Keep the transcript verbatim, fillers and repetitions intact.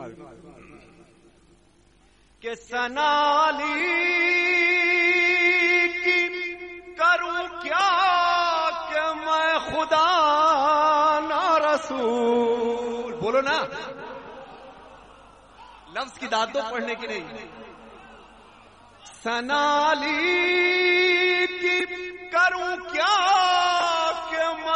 कि सनाली की करूं क्या कि मैं खुदा ना रसूल। बोलो ना, लफ्ज की दाद दो, पढ़ने की नहीं। सनाली